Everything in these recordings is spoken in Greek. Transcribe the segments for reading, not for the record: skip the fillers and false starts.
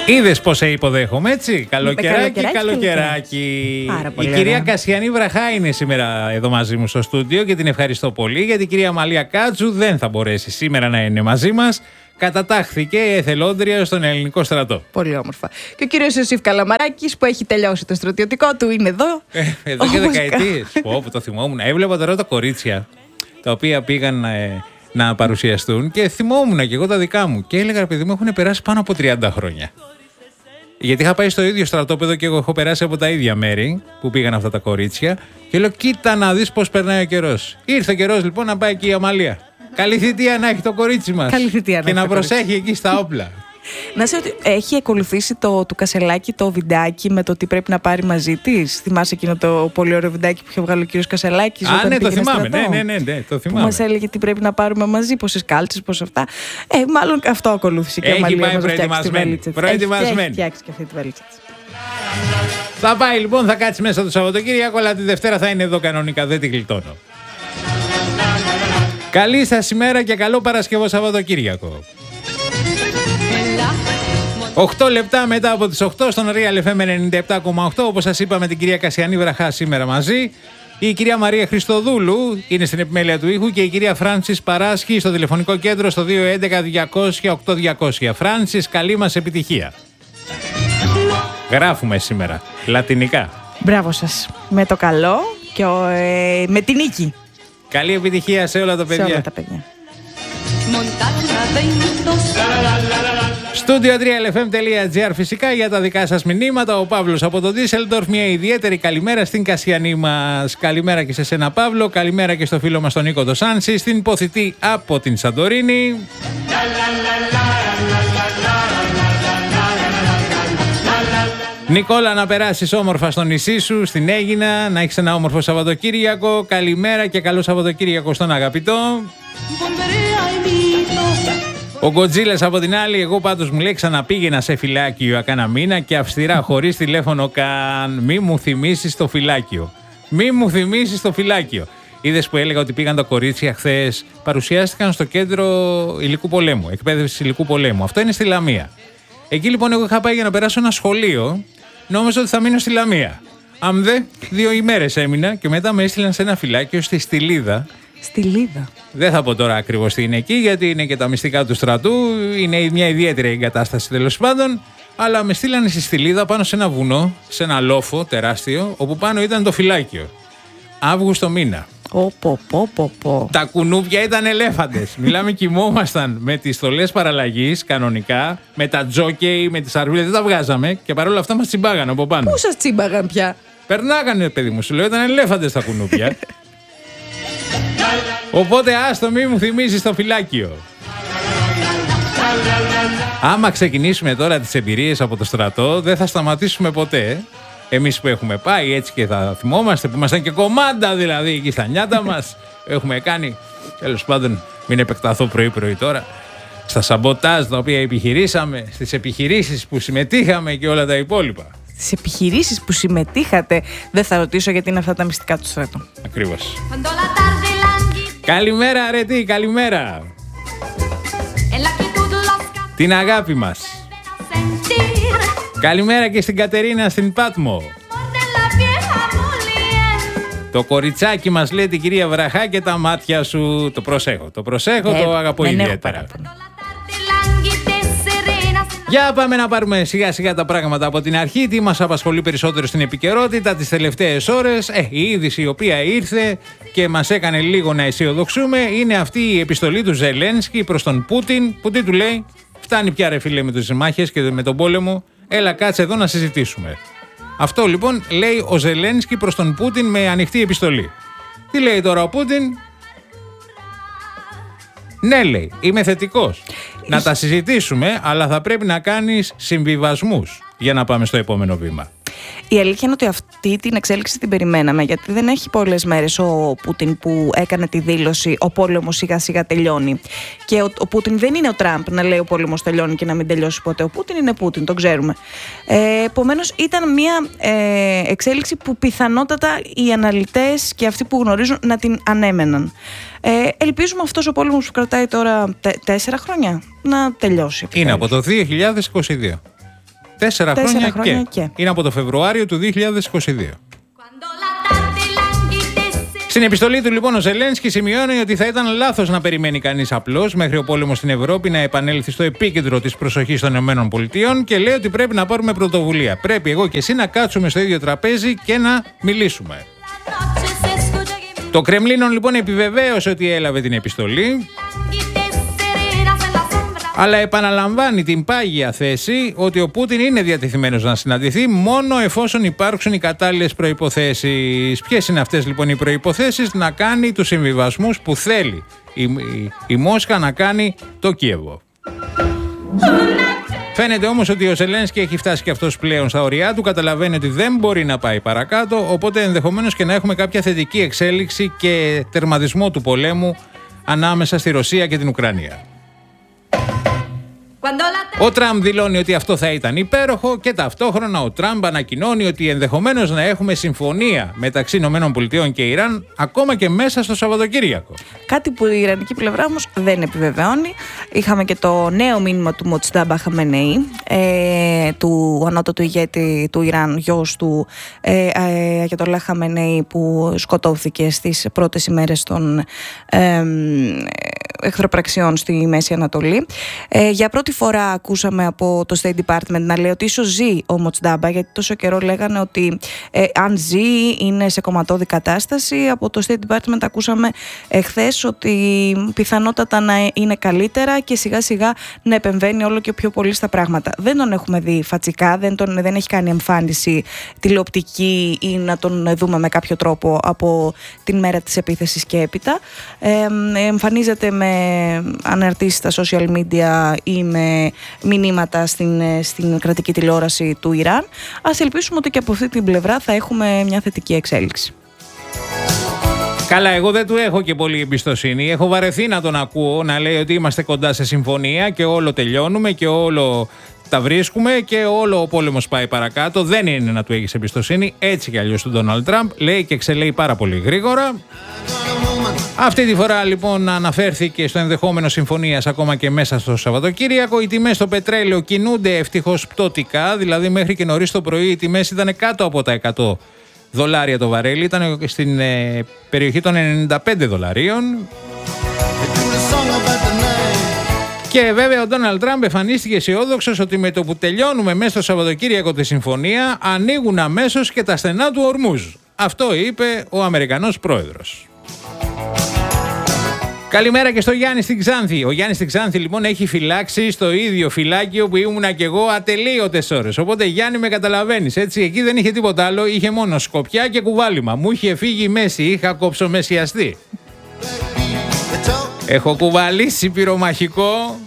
Είδες πώς σε υποδέχομαι, έτσι. Καλοκαιράκι. Η κυρία Κασιανή Βραχά είναι σήμερα εδώ μαζί μου στο στούντιο και την ευχαριστώ πολύ, γιατί η κυρία Μαλία Κάτσου δεν θα μπορέσει σήμερα να είναι μαζί μας. Κατατάχθηκε εθελόντρια στον ελληνικό στρατό. Πολύ όμορφα. Και ο κύριος Ιωσήφ Καλαμαράκης, που έχει τελειώσει το στρατιωτικό του, είναι εδώ. Εδώ και δεκαετίες. Που το θυμόμουν. Έβλεπα τώρα τα κορίτσια τα οποία πήγαν να παρουσιαστούν και θυμόμουν και εγώ τα δικά μου. Και έλεγα, παιδί μου, έχουν περάσει πάνω από 30 χρόνια. Γιατί είχα πάει στο ίδιο στρατόπεδο και εγώ έχω περάσει από τα ίδια μέρη που πήγαν αυτά τα κορίτσια. Και λέω, κοίτα να δεις πώς περνάει ο καιρός. Ήρθε ο καιρός λοιπόν να πάει και η Αμαλία. Καλή θητεία να έχει το κορίτσι μας. Και να προσέχει εκεί στα όπλα. Να σε ότι έχει ακολουθήσει το του Κασελάκη το βιντεάκι με το τι πρέπει να πάρει μαζί της. Θυμάσαι εκείνο το πολύ ωραίο βιντεάκι που είχε βγάλει ο κύριος Κασελάκης? Ναι, το θυμάμαι. Ναι, το θυμάμαι. Που μας έλεγε τι πρέπει να πάρουμε μαζί, πόσες κάλτσες, πώς αυτά. Μάλλον αυτό ακολούθησε και η Αμαλία. Έχει πάει προετοιμασμένη. Έχει φτιάξει και αυτή τη βέλτσα της. Θα πάει λοιπόν, θα κάτσει μέσα το Σαββατοκύριακο, αλλά τη Δευτέρα θα είναι εδώ κανονικά, δεν την γλιτώνω. Καλή σας ημέρα και καλό Παρασκευό Σαββατοκύριακο. 8 λεπτά μετά από τις 8 στον Real FM 97,8. Όπως σας είπα, με την κυρία Κασιανή Βραχά σήμερα μαζί. Η κυρία Μαρία Χριστοδούλου είναι στην επιμέλεια του ήχου και η κυρία Φράνσις παράσχει στο τηλεφωνικό κέντρο στο 211-200-8200. Φράνσις, καλή μας επιτυχία. Γράφουμε σήμερα λατινικά. Μπράβο σας. Με το καλό και με την νίκη. Καλή επιτυχία σε όλα τα παιδιά. Σε όλα τα παιδιά. Studio3lfm.gr φυσικά για τα δικά σας μηνύματα. Ο Παύλος από το Ντίσελντορφ, μια ιδιαίτερη καλημέρα στην Κασιανή μας. Καλημέρα και σε σένα, Παύλο. Καλημέρα και στο φίλο μας τον Νίκο Ντοσάνση, στην Ποθητή από την Σαντορίνη. Νικόλα, να περάσεις όμορφα στο νησί σου, στην Αίγινα, να έχεις ένα όμορφο Σαββατοκύριακο. Καλημέρα και καλό Σαββατοκύριακο στον αγαπητό. Ο Γκοτζίλας από την άλλη, εγώ πάντως μου λέει, ξαναπήγαινα σε φυλάκιο κάνα μήνα και αυστηρά χωρίς τηλέφωνο καν. Μη μου θυμίσεις το φυλάκιο. Μη μου θυμίσεις το φυλάκιο. Είδες που έλεγα ότι πήγαν τα κορίτσια χθες, παρουσιάστηκαν στο κέντρο υλικού πολέμου, εκπαίδευση υλικού πολέμου. Αυτό είναι στη Λαμία. Εκεί λοιπόν εγώ είχα πάει για να περάσω ένα σχολείο, νόμιζα ότι θα μείνω στη Λαμία. Αμδε, 2 ημέρες έμεινα και μετά με έστειλαν σε ένα φυλάκιο στη Στυλίδα. Στυλίδα. Δεν θα πω τώρα ακριβώς τι είναι εκεί, γιατί είναι και τα μυστικά του στρατού. Είναι μια ιδιαίτερη εγκατάσταση τέλος πάντων. Αλλά με στείλανε στη Στυλίδα πάνω σε ένα βουνό, σε ένα λόφο τεράστιο, όπου πάνω ήταν το φυλάκιο. Αύγουστο μήνα. Τα κουνούπια ήταν ελέφαντες. Μιλάμε, κοιμόμασταν με τις στολές παραλλαγής κανονικά, με τα τζόκεϊ, με τις αρβίλες. Δεν τα βγάζαμε και παρόλα αυτά μας τσιμπάγανε από πάνω. Πού σας τσίμπαγαν πια? Περνάγανε, παιδί μου, σου λέω, ήταν ελέφαντες τα κουνούπια. Οπότε άστο, μη μου θυμίζεις το φυλάκιο. Άμα ξεκινήσουμε τώρα τις εμπειρίες από το στρατό, δεν θα σταματήσουμε ποτέ. Εμείς που έχουμε πάει έτσι και θα θυμόμαστε, που ήμασταν και κομμάντα δηλαδή εκεί στα νιάτα μας. Έχουμε κάνει, τέλος πάντων, μην επεκταθώ πρωί-πρωί τώρα, στα σαμποτάζ τα οποία επιχειρήσαμε, στις επιχειρήσεις που συμμετείχαμε και όλα τα υπόλοιπα. Στις επιχειρήσεις που συμμετείχατε, δεν θα ρωτήσω γιατί είναι αυτά τα μυστικά του στρατού. Ακριβώς. Καλημέρα, αρετή, καλημέρα. Την αγάπη μας. Καλημέρα και στην Κατερίνα στην Πάτμο. Το κοριτσάκι μας, λέει την κυρία Βραχά, και τα μάτια σου. Το προσέχω, το αγαπώ ιδιαίτερα. Για πάμε να πάρουμε σιγά σιγά τα πράγματα από την αρχή. Τι μας απασχολεί περισσότερο στην επικαιρότητα τις τελευταίες ώρες? Η είδηση η οποία ήρθε και μας έκανε λίγο να αισιοδοξούμε είναι αυτή η επιστολή του Ζελένσκι προς τον Πούτιν, που τι του λέει? Φτάνει πια, ρε φίλε, με τις μάχες και με τον πόλεμο. Έλα, κάτσε εδώ να συζητήσουμε. Αυτό λοιπόν λέει ο Ζελένσκι προς τον Πούτιν με ανοιχτή επιστολή. Τι λέει τώρα ο Πούτιν? Ναι, λέει, είμαι θετικός. Να τα συζητήσουμε, αλλά θα πρέπει να κάνεις συμβιβασμούς για να πάμε στο επόμενο βήμα. Η αλήθεια είναι ότι αυτή την εξέλιξη την περιμέναμε, γιατί δεν έχει πολλές μέρες ο Πούτιν που έκανε τη δήλωση «Ο πόλεμος σιγά σιγά τελειώνει». Και ο Πούτιν δεν είναι ο Τραμπ να λέει «Ο πόλεμος τελειώνει» και να μην τελειώσει ποτέ. Ο Πούτιν είναι Πούτιν, τον ξέρουμε. Επομένως, ήταν μια εξέλιξη που πιθανότατα οι αναλυτές και αυτοί που γνωρίζουν να την ανέμεναν. Ελπίζουμε αυτός ο πόλεμος που κρατάει τώρα 4 χρόνια να τελειώσει. Είναι από το 2022. 4 χρόνια και. Είναι από το Φεβρουάριο του 2022. Στην επιστολή του λοιπόν ο Ζελένσκι σημειώνει ότι θα ήταν λάθος να περιμένει κανείς απλώς μέχρι ο πόλεμος στην Ευρώπη να επανέλθει στο επίκεντρο της προσοχής των ΗΠΑ και λέει ότι πρέπει να πάρουμε πρωτοβουλία. Πρέπει εγώ και εσύ να κάτσουμε στο ίδιο τραπέζι και να μιλήσουμε. Το Κρεμλίνο λοιπόν επιβεβαίωσε ότι έλαβε την επιστολή, αλλά επαναλαμβάνει την πάγια θέση ότι ο Πούτιν είναι διατεθειμένος να συναντηθεί μόνο εφόσον υπάρξουν οι κατάλληλες προϋποθέσεις. Ποιες είναι αυτές λοιπόν οι προϋποθέσεις? Να κάνει τους συμβιβασμούς που θέλει η Μόσχα να κάνει το Κίεβο. Φαίνεται όμως ότι ο Ζελένσκι έχει φτάσει και αυτός πλέον στα ωριά του, καταλαβαίνει ότι δεν μπορεί να πάει παρακάτω, οπότε ενδεχομένως και να έχουμε κάποια θετική εξέλιξη και τερματισμό του πολέμου ανάμεσα στη Ρωσία και την Ουκρανία. Ο Τραμπ δηλώνει ότι αυτό θα ήταν υπέροχο και ταυτόχρονα ο Τραμπ ανακοινώνει ότι ενδεχομένως να έχουμε συμφωνία μεταξύ ΗΠΑ και Ιράν ακόμα και μέσα στο Σαββατοκύριακο. Κάτι που η ιρανική πλευρά όμως δεν επιβεβαιώνει. Είχαμε και το νέο μήνυμα του Μοτζτάμπα Χαμενεή, του ανώτατου ηγέτη του Ιράν, γιος του Αγιατολάχ Χαμενεή, που σκοτώθηκε στις πρώτες ημέρες των εχθροπραξιών στη Μέση Ανατολή. Για πρώτη φορά ακούσαμε από το State Department να λέει ότι ίσως ζει ο Μοτζτάμπα, γιατί τόσο καιρό λέγανε ότι αν ζει είναι σε κομματώδη κατάσταση. Από το State Department ακούσαμε εχθές ότι πιθανότατα να είναι καλύτερα και σιγά σιγά να επεμβαίνει όλο και πιο πολύ στα πράγματα. Δεν τον έχουμε δει φατσικά, δεν έχει κάνει εμφάνιση τηλεοπτική ή να τον δούμε με κάποιο τρόπο από την μέρα της επίθεσης και έπειτα. Εμφανίζεται με αναρτήσεις στα social media ή με μηνύματα στην κρατική τηλεόραση του Ιράν. Ας ελπίσουμε ότι και από αυτή την πλευρά θα έχουμε μια θετική εξέλιξη. Καλά, εγώ δεν του έχω και πολύ εμπιστοσύνη. Έχω βαρεθεί να τον ακούω να λέει ότι είμαστε κοντά σε συμφωνία και όλο τελειώνουμε και όλο τα βρίσκουμε και όλο ο πόλεμος πάει παρακάτω. Δεν είναι να του έχεις εμπιστοσύνη. Έτσι κι αλλιώς του Ντόναλντ Τραμπ λέει και εξελέει πάρα πολύ γρήγορα. Αυτή τη φορά λοιπόν αναφέρθηκε στο ενδεχόμενο συμφωνίας ακόμα και μέσα στο Σαββατοκύριακο. Οι τιμές στο πετρέλαιο κινούνται ευτυχώς πτωτικά, δηλαδή μέχρι και νωρίς το πρωί οι τιμές ήταν κάτω από τα $100 το βαρέλι, ήταν στην περιοχή των $95. Και βέβαια ο Ντόναλντ Τραμπ εμφανίστηκε αισιόδοξος ότι με το που τελειώνουμε μέσα στο Σαββατοκύριακο τη συμφωνία ανοίγουν αμέσως και τα στενά του Ορμούζ. Αυτό είπε ο Αμερικανός πρόεδρος. Καλημέρα και στο Γιάννη στην Ξάνθη. Ο Γιάννης στην Ξάνθη λοιπόν έχει φυλάξει στο ίδιο φυλάκιο που ήμουνα κι εγώ ατελείωτες ώρες. Οπότε Γιάννη με καταλαβαίνεις, έτσι, εκεί δεν είχε τίποτα άλλο, είχε μόνο σκοπιά και κουβάλιμα. Μου είχε φύγει η μέση, είχα κόψομεσιαστεί. Έχω κουβαλήσει πυρομαχικό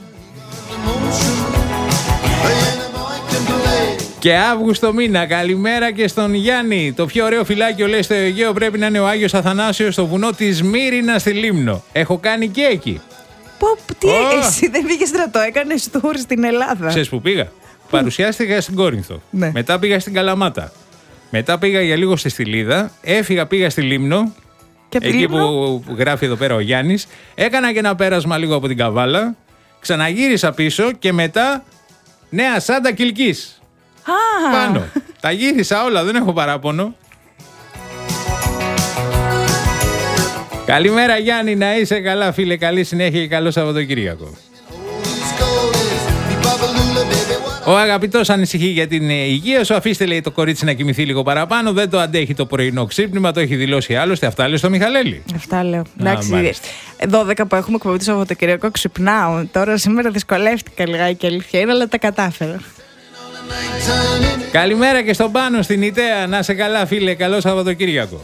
και Αύγουστο μήνα. Καλημέρα και στον Γιάννη. Το πιο ωραίο φυλάκιο λέει στο Αιγαίο πρέπει να είναι ο Άγιος Αθανάσιος στο βουνό της Μύρινα στη Λίμνο. Έχω κάνει και εκεί. Τι εσύ δεν πήγες στρατό, έκανες tour στην Ελλάδα? Ξέρεις που πήγα? Παρουσιάστηκα στην Κόρινθο. Ναι. Μετά πήγα στην Καλαμάτα. Μετά πήγα για λίγο στη Στυλίδα. Έφυγα, πήγα στη Λίμνο. Και εκεί που γράφει εδώ πέρα ο Γιάννης. Έκανα και ένα πέρασμα λίγο από την Καβάλα. Ξαναγύρισα πίσω και μετά Νέα Σάντα Κιλκής. Πάνω. Τα γύρισα όλα, δεν έχω παράπονο. Καλημέρα Γιάννη, να είσαι καλά φίλε, καλή συνέχεια και καλό Σαββατοκύριακο. Ο αγαπητός ανησυχεί για την υγεία σου. Αφήστε, λέει, το κορίτσι να κοιμηθεί λίγο παραπάνω. Δεν το αντέχει το πρωινό ξύπνημα. Το έχει δηλώσει άλλωστε. Αυτά λέει στο Μιχαλέλη. Αυτά λέω. Εντάξει. 12 που έχουμε εκπομπή το Σαββατοκύριακο ξυπνάω. Τώρα σήμερα δυσκολεύτηκα λιγάκι, αλήθεια είναι, αλλά τα κατάφερα. Καλημέρα και στον Πάνο στην Ιταία. Να σε καλά φίλε, καλό Σαββατοκύριακο.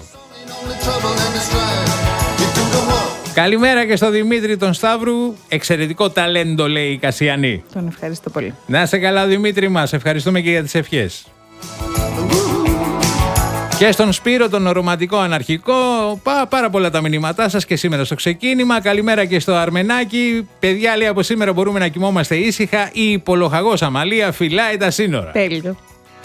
Καλημέρα και στο Δημήτρη τον Σταύρου. Εξαιρετικό ταλέντο, λέει η Κασιανή. Τον ευχαριστώ πολύ. Να σε καλά Δημήτρη μας. Ευχαριστούμε και για τις ευχές. Και στον Σπύρο τον ρομαντικό αναρχικό. Πάρα πολλά τα μηνύματά σας και σήμερα στο ξεκίνημα. Καλημέρα και στο Αρμενάκι. Παιδιά, λέει, από σήμερα μπορούμε να κοιμόμαστε ήσυχα. Η υπολοχαγός Αμαλία φυλάει τα σύνορα. Τέλειο.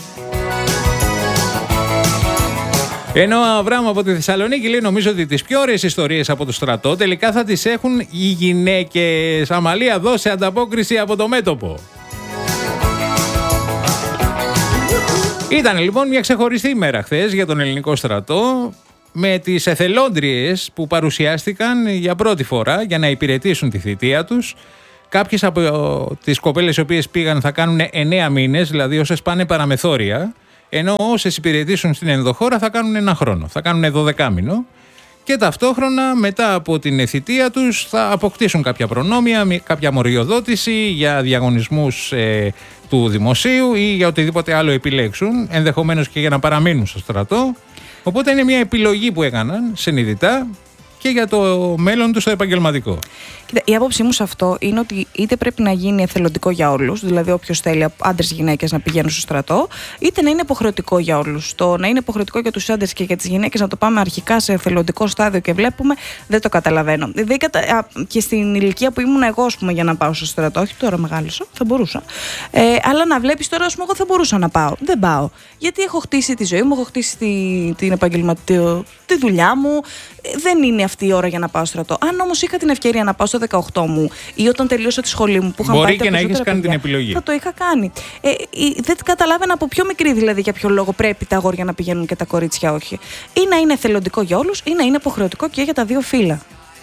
Ενώ ο Αβράμ από τη Θεσσαλονίκη λέει: νομίζω ότι τις πιο ωραίες ιστορίες από το στρατό τελικά θα τις έχουν οι γυναίκες. Αμαλία, δώσε ανταπόκριση από το μέτωπο. Ήταν λοιπόν μια ξεχωριστή ημέρα χθες για τον ελληνικό στρατό, με τις εθελόντριες που παρουσιάστηκαν για πρώτη φορά για να υπηρετήσουν τη θητεία τους. Κάποιες από τις κοπέλες οι οποίες πήγαν θα κάνουν 9 μήνες, δηλαδή όσες πάνε παραμεθόρια, ενώ όσες υπηρετήσουν στην ενδοχώρα θα κάνουν 1 χρόνο, θα κάνουν 12 μήνο. Και ταυτόχρονα μετά από την θητεία τους θα αποκτήσουν κάποια προνόμια, κάποια μοριοδότηση για διαγωνισμούς του δημοσίου ή για οτιδήποτε άλλο επιλέξουν, ενδεχομένως και για να παραμείνουν στο στρατό. Οπότε είναι μια επιλογή που έκαναν συνειδητά και για το μέλλον του στο επαγγελματικό. Κοίτα, η άποψή μου σε αυτό είναι ότι είτε πρέπει να γίνει εθελοντικό για όλους, δηλαδή όποιος θέλει, άντρες γυναίκες, να πηγαίνουν στο στρατό, είτε να είναι υποχρεωτικό για όλους. Το να είναι υποχρεωτικό για τους άντρες και για τις γυναίκες, να το πάμε αρχικά σε εθελοντικό στάδιο και βλέπουμε, δεν το καταλαβαίνω. Και στην ηλικία που ήμουν εγώ, ας πούμε, για να πάω στο στρατό, όχι τώρα μεγάλωσα, θα μπορούσα. Αλλά να βλέπεις τώρα, ας πούμε, εγώ θα μπορούσα να πάω. Δεν πάω. Γιατί έχω χτίσει τη ζωή μου, έχω χτίσει την τη δουλειά μου. Δεν είναι αυτή η ώρα για να πάω στο στρατό. Αν όμως είχα την ευκαιρία να πάω στο 18 μου ή όταν τελείωσα τη σχολή μου που είχα μπορεί και να έχεις κάνει την επιλογή. Θα το είχα κάνει. Δεν καταλάβαινα από πιο μικρή δηλαδή για ποιο λόγο πρέπει τα αγόρια να πηγαίνουν και τα κορίτσια όχι. Ή να είναι εθελοντικό για όλους ή να είναι υποχρεωτικό και για τα δύο φύλλα.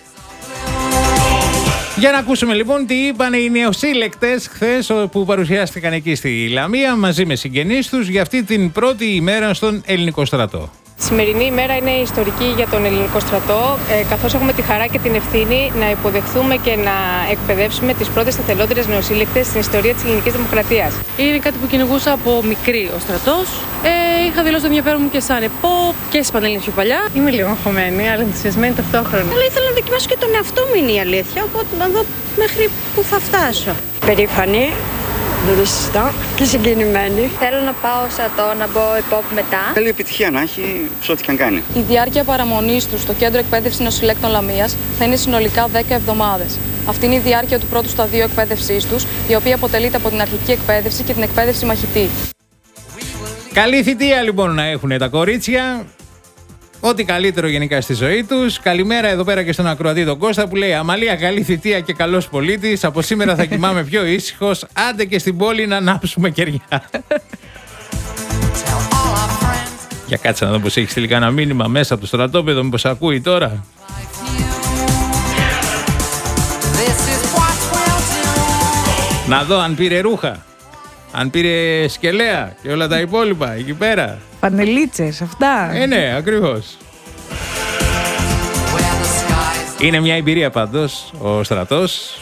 Για να ακούσουμε λοιπόν τι είπαν οι νεοσύλλεκτες χθες που παρουσιάστηκαν εκεί στη Λαμία μαζί με συγγενείς τους για αυτή την πρώτη ημέρα στον ελληνικό στρατό. Η σημερινή ημέρα είναι ιστορική για τον ελληνικό στρατό, καθώς έχουμε τη χαρά και την ευθύνη να υποδεχθούμε και να εκπαιδεύσουμε τις πρώτες εθελόντριες νεοσύλλεκτες στην ιστορία της ελληνικής δημοκρατίας. Είναι κάτι που κυνηγούσα από μικρή ο στρατός. Είχα δηλώσει το ενδιαφέρον μου και σαν ΕΠΟ και στις Πανελλήνιες πιο παλιά. Είμαι λίγο αγχωμένη, αλλά ενθουσιασμένη ταυτόχρονα. Αλλά ήθελα να δοκιμάσω και τον εαυτό μου, είναι η αλήθεια, οπότε να δω μέχρι που θα φτάσω. Περήφανη. Δεν το συζητάω και συγκινημένη. Θέλω να πάω στρατό, να μπω ΕΠΟΠ μετά. Καλή επιτυχία να έχει σε ό,τι και αν κάνει. Η διάρκεια παραμονής του στο Κέντρο Εκπαίδευσης Νεοσυλλέκτων Λαμίας θα είναι συνολικά 10 εβδομάδες. Αυτή είναι η διάρκεια του πρώτου σταδίου εκπαίδευσής τους, η οποία αποτελείται από την αρχική εκπαίδευση και την εκπαίδευση μαχητή. Καλή θητεία λοιπόν να έχουν τα κορίτσια. Ό,τι καλύτερο γενικά στη ζωή τους. Καλημέρα εδώ πέρα και στον ακροατή τον Κώστα που λέει: Αμαλία, καλή θητεία και καλός πολίτης. Από σήμερα θα κοιμάμαι πιο ήσυχος. Άντε και στην πόλη να ανάψουμε κεριά. Για κάτσε να δω πως έχεις τελικά ένα μήνυμα μέσα από το στρατόπεδο. Μήπως ακούει τώρα. Να δω αν πήρε ρούχα. Αν πήρε σκελέα και όλα τα υπόλοιπα εκεί πέρα. Πανελίτσες, αυτά. Ναι, ακριβώς. Είναι μια εμπειρία πάντως ο στρατός.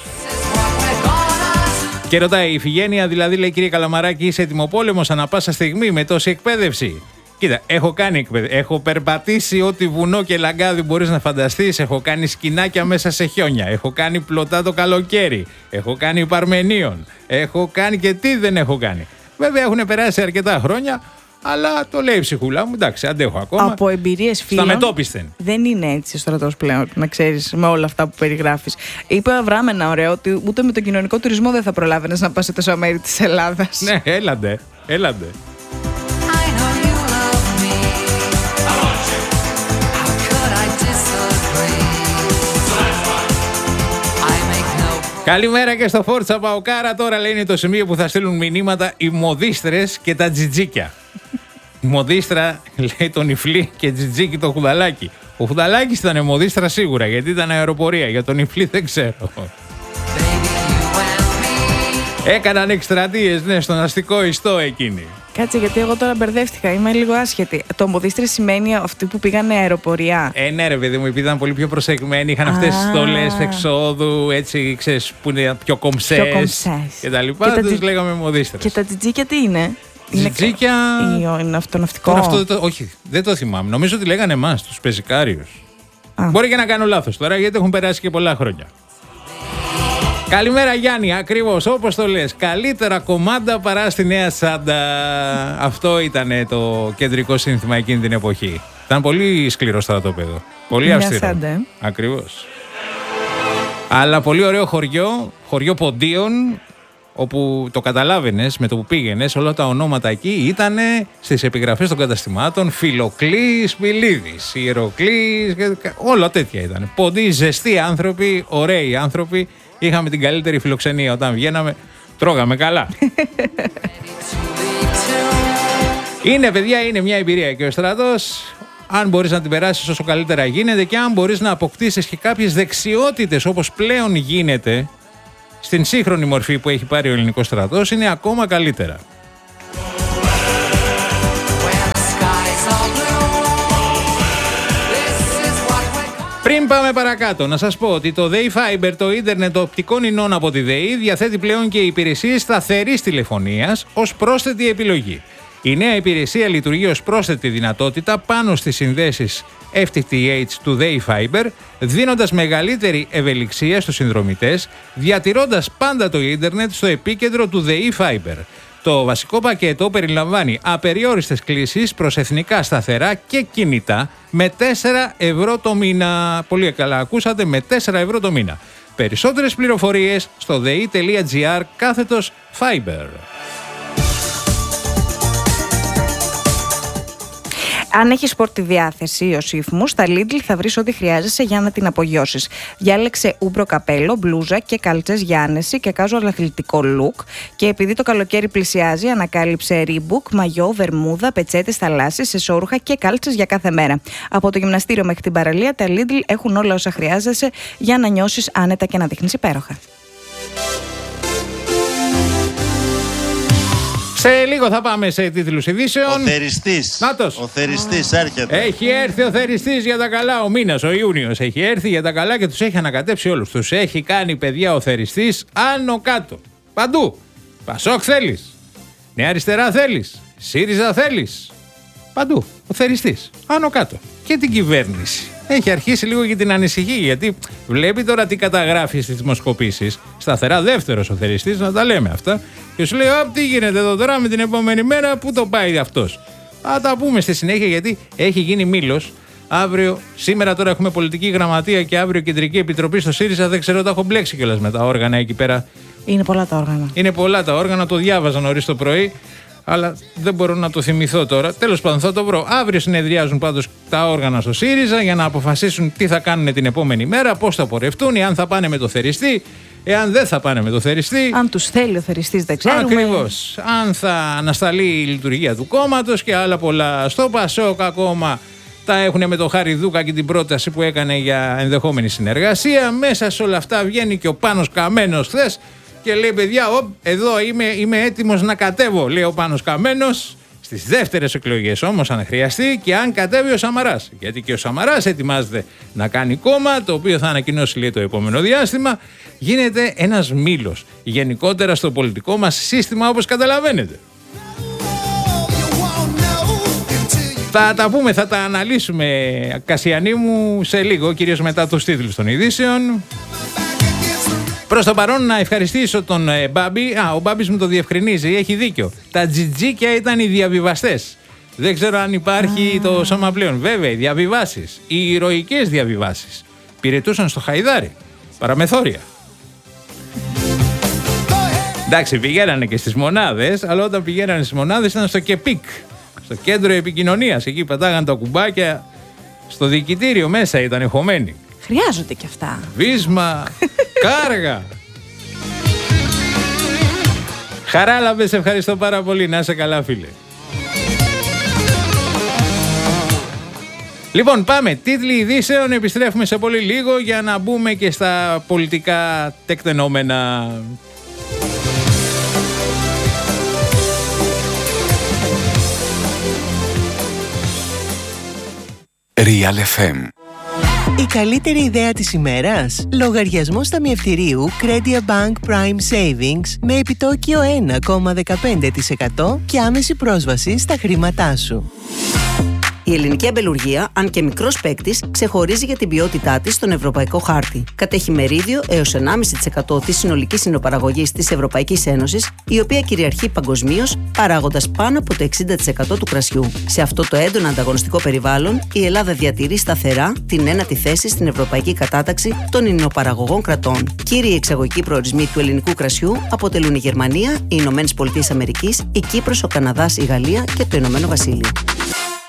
Και ρωτάει η Ιφηγένεια, δηλαδή λέει: Κύριε Καλαμαράκη, είσαι ετοιμοπόλεμος ανά πάσα στιγμή με τόση εκπαίδευση? Κοίτα, έχω κάνει εκπαίδευση. Έχω περπατήσει ό,τι βουνό και λαγκάδι μπορείς να φανταστείς. Έχω κάνει σκηνάκια μέσα σε χιόνια. Έχω κάνει πλωτά το καλοκαίρι. Έχω κάνει Παρμενίων. Έχω κάνει και τι δεν έχω κάνει. Βέβαια έχουν περάσει αρκετά χρόνια, αλλά το λέει η ψυχούλα μου. Εντάξει, αντέχω ακόμα. Από εμπειρίες φίλων. Στα μετόπισθεν. Δεν είναι έτσι ο στρατός πλέον, να ξέρεις, με όλα αυτά που περιγράφεις. Είπε ο Αβραάμ ένα ωραίο ότι ούτε με τον κοινωνικό τουρισμό δεν θα προλάβαινες να πας σε τόσα μέρη της Ελλάδας. Ναι, έλαντε. Καλημέρα και στο Φόρτσα Παοκάρα. Τώρα λέει είναι το σημείο που θα στείλουν μηνύματα οι μοδίστρες και τα τζιτζίκια. Μοδίστρα λέει τον Ιφλή και τζιτζίκι το Χουδαλάκι. Ο Χουδαλάκης ήταν μοδίστρα σίγουρα γιατί ήταν αεροπορία. Για τον Ιφλή δεν ξέρω. Έκαναν εκστρατείες, ναι, στον αστικό ιστό εκείνη. Κάτσε, γιατί εγώ τώρα μπερδεύτηκα. Είμαι λίγο άσχετη. Το μοδίστρες σημαίνει αυτοί που πήγανε αεροπορία. Ναι, ρε παιδί μου, επειδή ήταν πολύ πιο προσεγμένοι, είχαν αυτές τις στολές εξόδου, έτσι, ξέρεις, που είναι πιο κομψές και τα λοιπά. Τους λέγαμε μοδίστρες. Και τα τζιτζίκια τι είναι? Τζιτζίκια. Είναι αυτοναυτικό. Όχι, δεν το θυμάμαι. Νομίζω ότι λέγανε εμάς, τους πεζικάριους. Μπορεί και να κάνω λάθος τώρα, γιατί έχουν περάσει και πολλά χρόνια. Καλημέρα Γιάννη, ακριβώς όπως το λες. Καλύτερα κομμάντα παρά στη Νέα Σάντα. Αυτό ήταν το κεντρικό σύνθημα εκείνη την εποχή. Ήταν πολύ σκληρό στρατόπεδο. Πολύ αυστηρό. Ακριβώς. Αλλά πολύ ωραίο χωριό Ποντίων, όπου το καταλάβαινες με το που πήγαινες, όλα τα ονόματα εκεί ήταν στις επιγραφές των καταστημάτων. Φιλοκλής, Μιλίδης, Ιεροκλής, όλα τέτοια ήταν. Ποντί, ζεστοί άνθρωποι, ωραίοι άνθρωποι. Είχαμε την καλύτερη φιλοξενία όταν βγαίναμε, τρώγαμε καλά. Είναι, παιδιά, είναι μια εμπειρία και ο στρατός. Αν μπορείς να την περάσεις όσο καλύτερα γίνεται και αν μπορείς να αποκτήσεις και κάποιες δεξιότητες όπως πλέον γίνεται στην σύγχρονη μορφή που έχει πάρει ο ελληνικός στρατός, είναι ακόμα καλύτερα. Πριν πάμε παρακάτω, να σας πω ότι το ΔΕΗ Fiber, το ίντερνετ οπτικών ινών από τη ΔΕΗ, διαθέτει πλέον και υπηρεσίες σταθερής τηλεφωνίας ως πρόσθετη επιλογή. Η νέα υπηρεσία λειτουργεί ως πρόσθετη δυνατότητα πάνω στις συνδέσεις FTTH του ΔΕΗ Fiber, δίνοντας μεγαλύτερη ευελιξία στους συνδρομητές, διατηρώντας πάντα το ίντερνετ στο επίκεντρο του ΔΕΗ Fiber. Το βασικό πακέτο περιλαμβάνει απεριόριστες κλήσεις προς εθνικά σταθερά και κινητά με 4 ευρώ το μήνα. Πολύ καλά ακούσατε, με 4 ευρώ το μήνα. Περισσότερες πληροφορίες στο dei.gr/Fiber. Αν έχεις σπορ τη διάθεση ή ο σύφμου, στα Lidl θα βρεις ό,τι χρειάζεσαι για να την απογειώσεις. Διάλεξε ούμπρο καπέλο, μπλούζα και καλτσές για άνεση και casual αθλητικό look. Και επειδή το καλοκαίρι πλησιάζει, ανακάλυψε Reebok, μαγιό, βερμούδα, πετσέτες, θαλάσσιες, εσώρουχα και κάλτσες για κάθε μέρα. Από το γυμναστήριο μέχρι την παραλία, τα Lidl έχουν όλα όσα χρειάζεσαι για να νιώσεις άνετα και να δείχνεις υπέροχα. Σε λίγο θα πάμε σε τίτλους ειδήσεων. Ο θεριστής. Νάτος. Ο θεριστής έρχεται. Έχει έρθει ο θεριστής για τα καλά. Ο μήνας, ο Ιούνιος, έχει έρθει για τα καλά και τους έχει ανακατέψει όλους. Τους έχει κάνει, παιδιά, ο θεριστής άνω κάτω. Παντού. Πασόκ θέλεις. Νέα Αριστερά θέλεις. ΣΥΡΙΖΑ θέλεις. Παντού. Ο θεριστής. Άνω κάτω. Και την κυβέρνηση. Έχει αρχίσει λίγο και την ανησυχεί, γιατί βλέπει τώρα τι καταγράφει στις δημοσκοπήσεις. Σταθερά δεύτερος ο θεριστής, να τα λέμε αυτά. Και σου λέει: τι γίνεται εδώ τώρα με την επόμενη μέρα, πού το πάει αυτός. Θα τα πούμε στη συνέχεια, γιατί έχει γίνει μήλος. Αύριο, σήμερα τώρα έχουμε πολιτική γραμματεία και αύριο κεντρική επιτροπή στο ΣΥΡΙΖΑ. Δεν ξέρω, τα έχω μπλέξει κιόλας με τα όργανα εκεί πέρα. Είναι πολλά τα όργανα. Είναι πολλά τα όργανα, το διάβαζα νωρίς το πρωί. Αλλά δεν μπορώ να το θυμηθώ τώρα. Τέλος πάντων, θα το βρω. Αύριο συνεδριάζουν πάντως τα όργανα στο ΣΥΡΙΖΑ για να αποφασίσουν τι θα κάνουν την επόμενη μέρα, πώς θα πορευτούν, αν θα πάνε με το θεριστή, εάν δεν θα πάνε με το θεριστή. Αν τους θέλει ο θεριστής, δεν ξέρουμε. Ακριβώς. Αν θα ανασταλεί η λειτουργία του κόμματος και άλλα πολλά. Στο Πασόκ ακόμα τα έχουν με το Χαριδούκα και την πρόταση που έκανε για ενδεχόμενη συνεργασία. Μέσα σε όλα αυτά βγαίνει και ο Πάνος Καμένος χθες. Και λέει: παιδιά, εδώ είμαι έτοιμος να κατέβω, λέει ο Πάνος Καμένος, στις δεύτερες εκλογές όμως, αν χρειαστεί, και αν κατέβει ο Σαμαράς. Γιατί και ο Σαμαράς ετοιμάζεται να κάνει κόμμα, το οποίο θα ανακοινώσει, λέει, το επόμενο διάστημα. Γίνεται ένας μήλος γενικότερα στο πολιτικό μας σύστημα, όπως καταλαβαίνετε. Θα τα πούμε, θα τα αναλύσουμε, Κασιανή μου, σε λίγο, κυρίως μετά τους τίτλους των ειδήσεων. Προς το παρόν να ευχαριστήσω τον Μπάμπη. Ο Μπάμπης μου το διευκρινίζει, έχει δίκιο. Τα τζιτζίκια ήταν οι διαβιβαστές. Δεν ξέρω αν υπάρχει το σώμα πλέον. Βέβαια, οι διαβιβάσεις, οι ηρωικές διαβιβάσεις, πυρετούσαν στο Χαϊδάρι, παραμεθόρια. Εντάξει, πηγαίνανε και στις μονάδες, αλλά όταν πηγαίνανε στις μονάδες ήταν στο ΚΕΠΙΚ, στο κέντρο επικοινωνίας. Εκεί πατάγαν τα κουμπάκια, στο διοικητήριο μέσα ήταν εχωμένοι. Χρειάζονται και αυτά. Βίσμα, κάργα. Χαράλαμπε, σε ευχαριστώ πάρα πολύ. Να είσαι καλά, φίλε. Λοιπόν, πάμε. Τίτλοι ειδήσεων. Επιστρέφουμε σε πολύ λίγο για να μπούμε και στα πολιτικά τεκτενόμενα. Real FM. Η καλύτερη ιδέα της ημέρας? Λογαριασμός ταμιευτηρίου Credia Bank Prime Savings με επιτόκιο 1,15% και άμεση πρόσβαση στα χρήματά σου. Η ελληνική αμπελουργία, αν και μικρός παίκτης, ξεχωρίζει για την ποιότητά της στον ευρωπαϊκό χάρτη. Κατέχει μερίδιο έως 1,5% της συνολικής συνοπαραγωγής της Ευρωπαϊκής Ένωσης, η οποία κυριαρχεί παγκοσμίως, παράγοντας πάνω από το 60% του κρασιού. Σε αυτό το έντονο ανταγωνιστικό περιβάλλον, η Ελλάδα διατηρεί σταθερά την ένατη θέση στην ευρωπαϊκή κατάταξη των ινοπαραγωγών κρατών. Κύριοι εξαγωγικοί προορισμοί του ελληνικού κρασιού αποτελούν η Γερμανία, οι Ηνωμένες Πολιτείες Αμερικής, η Κύπρος, ο Καναδάς, η Γαλλία και το Ηνωμένο Βασίλειο.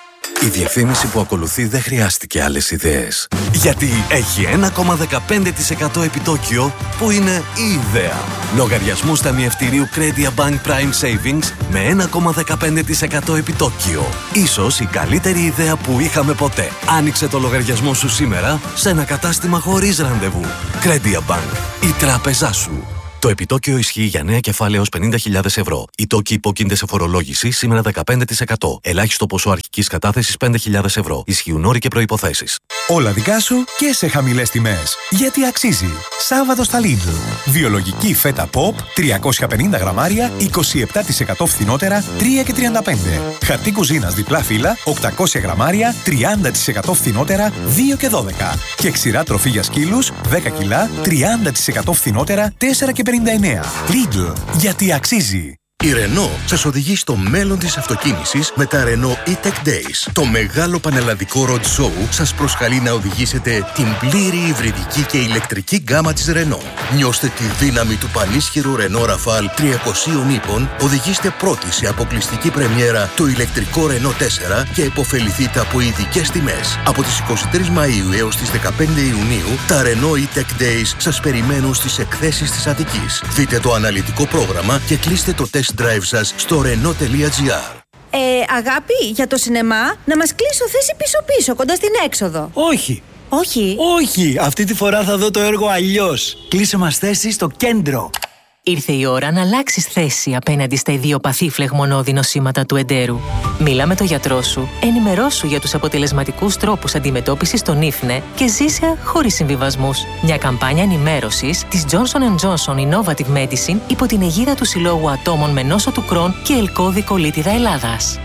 Η διαφήμιση που ακολουθεί δεν χρειάστηκε άλλες ιδέες. Γιατί έχει 1,15% επιτόκιο που είναι η ιδέα. Λογαριασμούς ταμιευτηρίου Credit Bank Prime Savings με 1,15% επιτόκιο. Ίσως η καλύτερη ιδέα που είχαμε ποτέ. Άνοιξε το λογαριασμό σου σήμερα σε ένα κατάστημα χωρίς ραντεβού. Credit Bank. Η τράπεζά σου. Το επιτόκιο ισχύει για νέα κεφάλαια έως 50.000 ευρώ. Οι τόκοι υπόκεινται σε φορολόγηση σήμερα 15%. Ελάχιστο ποσό αρχικής κατάθεσης 5.000 ευρώ. Ισχύουν όροι και προϋποθέσεις. Όλα δικά σου και σε χαμηλές τιμές. Γιατί αξίζει. Σάββατο στα Lidl. Βιολογική φέτα pop 350 γραμμάρια 27% φθηνότερα 3,35. Χαρτί κουζίνας διπλά φύλλα 800 γραμμάρια 30% φθηνότερα 2,12. Και ξηρά τροφή για σκύλους 10 κιλά 30% φθηνότερα 4,59. Lidl. Γιατί αξίζει. Η Renault σας οδηγεί στο μέλλον της αυτοκίνησης με τα Renault E-Tech Days. Το μεγάλο πανελλαδικό road show σας προσκαλεί να οδηγήσετε την πλήρη υβριδική και ηλεκτρική γκάμα της Renault. Νιώστε τη δύναμη του πανίσχυρου Renault Rafale 300 ύπων, οδηγήστε πρώτοι σε αποκλειστική πρεμιέρα το ηλεκτρικό Renault 4 και επωφεληθείτε από ειδικές τιμές. Από τις 23 Μαΐου έως τις 15 Ιουνίου, τα Renault E-Tech Days σας περιμένουν στις εκθέσεις της Αττικής. Δείτε το αναλυτικό πρόγραμμα και κλείστε το test drive σας στο renault.gr. Αγάπη, για το σινεμά, να μας κλείσω θέση πίσω-πίσω, κοντά στην έξοδο. Όχι. Όχι. Όχι, αυτή τη φορά θα δω το έργο αλλιώς. Κλείσε μας θέση στο κέντρο. Ήρθε η ώρα να αλλάξεις θέση απέναντι στα ιδιοπαθή φλεγμονώδη νοσήματα του εντέρου. Μίλα με τον γιατρό σου, ενημερώσου για τους αποτελεσματικούς τρόπους αντιμετώπισης των ίφνε και ζήσε χωρίς συμβιβασμούς. Μια καμπάνια ενημέρωσης της Johnson & Johnson Innovative Medicine υπό την αιγίδα του Συλλόγου Ατόμων με νόσο του Κρόν και Ελκώδη Κολίτιδα Ελλάδας.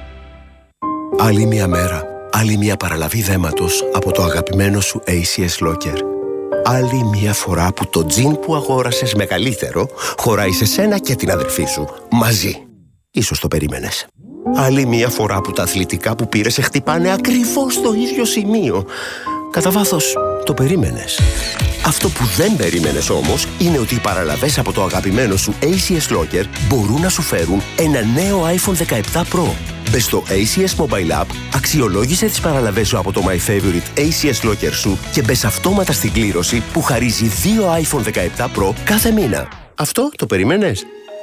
Άλλη μια μέρα, άλλη μια παραλαβή δέματος από το αγαπημένο σου ACS Locker. Άλλη μια φορά που το τζιν που αγόρασες μεγαλύτερο χωράει σε σένα και την αδερφή σου. Μαζί. Ίσως το περίμενες. Άλλη μια φορά που τα αθλητικά που πήρες σε χτυπάνε ακριβώς στο ίδιο σημείο. Κατά βάθος, το περίμενες. Αυτό που δεν περίμενες όμως είναι ότι οι παραλαβές από το αγαπημένο σου ACS Locker μπορούν να σου φέρουν ένα νέο iPhone 17 Pro. Μπες στο ACS Mobile App, αξιολόγησε τις παραλαβές σου από το My Favorite ACS Locker σου και μπες αυτόματα στην κλήρωση που χαρίζει 2 iPhone 17 Pro κάθε μήνα. Αυτό το περίμενες?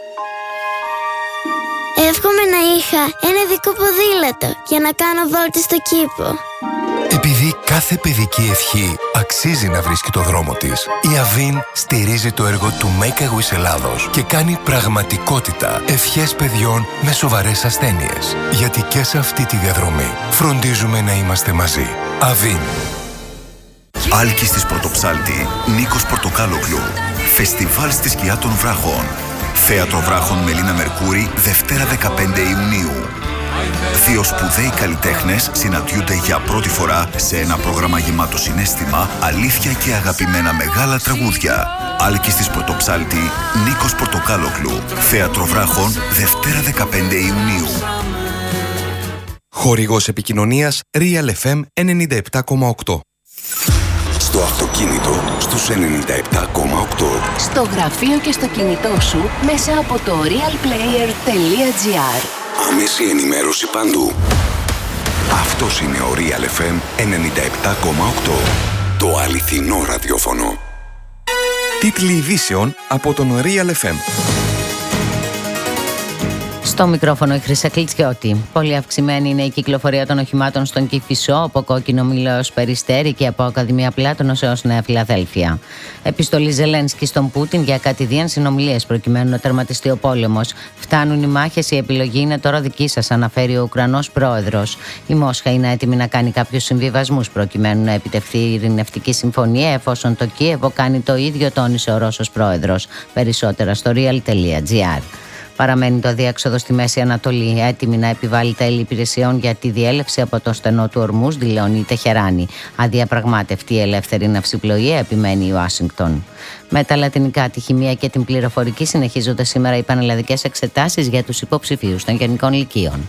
Εύχομαι να είχα ένα ειδικό ποδήλατο για να κάνω βόλτες στο κήπο. Επειδή κάθε παιδική ευχή αξίζει να βρίσκει το δρόμο της, η Avin στηρίζει το έργο του Make a Wish Ελλάδος και κάνει πραγματικότητα ευχές παιδιών με σοβαρές ασθένειες. Γιατί και σε αυτή τη διαδρομή φροντίζουμε να είμαστε μαζί. Avin. Άλκης της Πρωτοψάλτη, Νίκος Πορτοκάλογλου. Φεστιβάλ στη σκιά των βράχων. Θέατρο Βράχων Μελίνα Μερκούρη, Δευτέρα 15 Ιουνίου. Δύο σπουδαίοι καλλιτέχνες συναντιούνται για πρώτη φορά σε ένα πρόγραμμα γεμάτο συναίσθημα, αλήθεια και αγαπημένα μεγάλα τραγούδια. Άλκης της Πρωτοψάλτη, Νίκος Πορτοκάλογλου. Θέατρο Βράχων, Δευτέρα 15 Ιουνίου. Χορηγός επικοινωνίας Real FM 97,8. Στο αυτοκίνητο στους 97,8. Στο γραφείο και στο κινητό σου μέσα από το realplayer.gr. Άμεση ενημέρωση παντού. Αυτός είναι ο Real FM 97,8. Το αληθινό ραδιόφωνο. Τίτλοι ειδήσεων από τον Real FM. Στο μικρόφωνο η Χρυσά Κλιτσιώτη. Πολύ αυξημένη είναι η κυκλοφορία των οχημάτων στον Κηφισό, από Κόκκινο Μήλο έως Περιστέρι και από Ακαδημία Πλάτωνος έως Νέα Φιλαδέλφια. Επιστολή Ζελένσκι στον Πούτιν για κατηδίαν συνομιλίες προκειμένου να τερματιστεί ο πόλεμος. Φτάνουν οι μάχες, η επιλογή είναι τώρα δική σας, αναφέρει ο Ουκρανός πρόεδρος. Η Μόσχα είναι έτοιμη να κάνει κάποιους συμβιβασμούς προκειμένου να επιτευχθεί η ειρηνευτική συμφωνία, εφόσον το Κίεβο κάνει το ίδιο, τόνισε ο Ρώσος πρόεδρος. Περισσότερα στο real.gr. Παραμένει το αδιέξοδο στη Μέση Ανατολή, έτοιμη να επιβάλλει τέλη υπηρεσιών για τη διέλευση από το στενό του Ορμούζ, δηλώνει η Τεχεράνη. Αδιαπραγμάτευτη η ελεύθερη ναυσιπλοεία, επιμένει η Ουάσιγκτον. Με τα λατινικά, τη χημεία και την πληροφορική συνεχίζονται σήμερα οι πανελλαδικές εξετάσεις για τους υποψηφίους των γενικών λυκείων.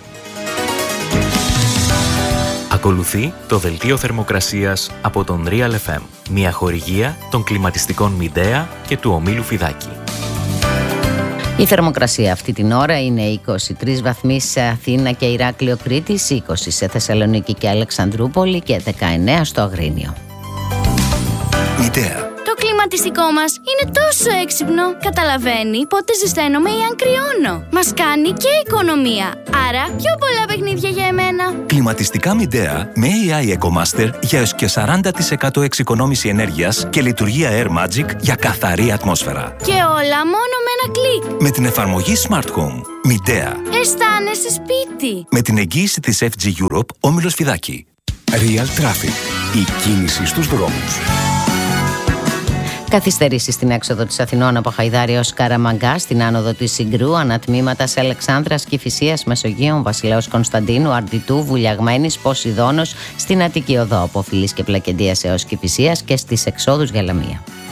Ακολουθεί το δελτίο θερμοκρασίας από τον Real FM, μια χορηγία των κλιματιστικών Midea και του ομίλου Φιδάκη. Η θερμοκρασία αυτή την ώρα είναι 23 βαθμοί σε Αθήνα και Ηράκλειο Κρήτης, 20 σε Θεσσαλονίκη και Αλεξανδρούπολη και 19 στο Αγρίνιο. Μητέα. Το κλιματιστικό μας είναι τόσο έξυπνο. Καταλαβαίνει πότε ζεσταίνομαι ή αν κρυώνω. Μας κάνει και οικονομία. Άρα πιο πολλά παιχνίδια για εμένα. Κλιματιστικά Μητέα με AI EcoMaster για έως και 40% εξοικονόμηση ενέργειας και λειτουργία Air Magic για καθαρή ατμόσφαιρα. Και όλα μόνο με ένα κλικ. Με την εφαρμογή Smart Home. Μητέα. Αισθάνεσαι σπίτι. Με την εγγύηση της FG Europe, Όμιλος Φιδάκη. Real Traffic. Η κίνηση στους δρόμους. Καθυστερήσεις στην έξοδο της Αθηνών από Χαϊδάρη ως Καραμαγκά, στην άνοδο της Συγκρού, ανατμήματα σε Αλεξάνδρας, Κηφισίας, Μεσογείων, Βασιλέως Κωνσταντίνου, Αρντιτού, Βουλιαγμένης, Ποσειδώνος, στην Αττική Οδό από Φιλής και Πλακεντίας έως Κηφισίας και στις εξόδους για Λαμία.